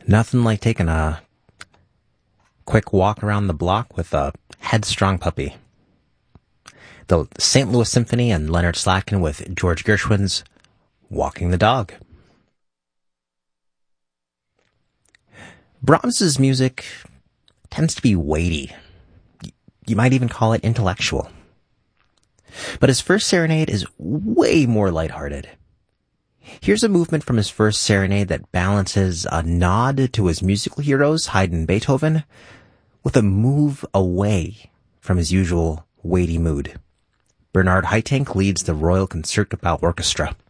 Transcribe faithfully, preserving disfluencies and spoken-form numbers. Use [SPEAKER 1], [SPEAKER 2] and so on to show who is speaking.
[SPEAKER 1] Nothing like taking a quick walk around the block with a headstrong puppy. The Saint Louis Symphony and Leonard Slatkin with George Gershwin's Walking the Dog. Brahms's music tends to be weighty. You might even call it intellectual. But his first serenade is way more lighthearted. Here's a movement from his first serenade that balances a nod to his musical heroes, Haydn and Beethoven, with a move away from his usual weighty mood. Bernard Haitink leads the Royal Concertgebouw Orchestra.